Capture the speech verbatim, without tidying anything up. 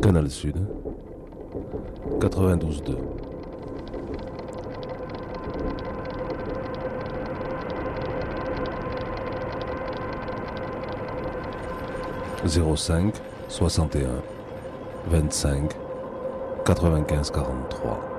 Canal Sud, quatre-vingt-douze deux. zéro cinq soixante et un vingt-cinq quatre-vingt-quinze quarante-trois.